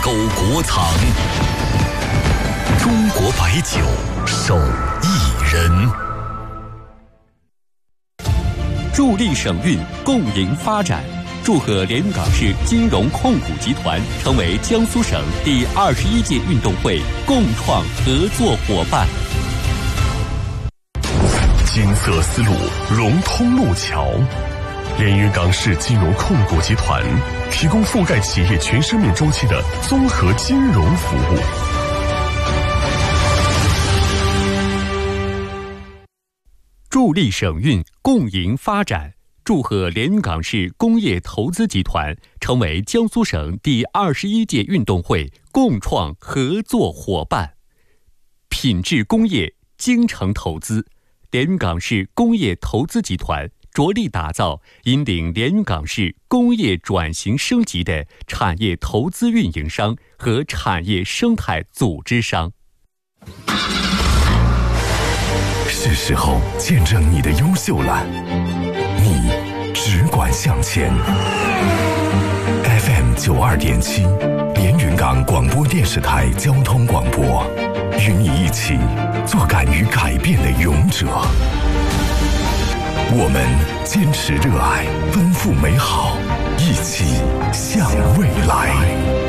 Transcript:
购国藏。中国白酒，守一人。 助力省运，共赢发展。祝贺连云港市金融控股集团成为江苏省第21届运动会共创合作伙伴。 金色丝路融通路桥，连云港市金融控股集团提供覆盖企业全生命周期的综合金融服务。 助力省运，共赢发展。祝贺连云港市工业投资集团成为江苏省第21届运动会共创合作伙伴。品质工业，精诚投资。连云港市工业投资集团着力打造引领连云港市工业转型升级的产业投资运营商和产业生态组织商。 是时候见证你的优秀了，你只管向前。FM 92.7，连云港广播电视台交通广播，与你一起做敢于改变的勇者。我们坚持热爱，奔赴美好，一起向未来。